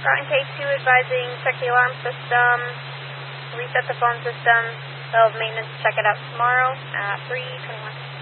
Ground K2 advising check the alarm system, reset the phone system. They'll have maintenance check it out tomorrow at 3:21.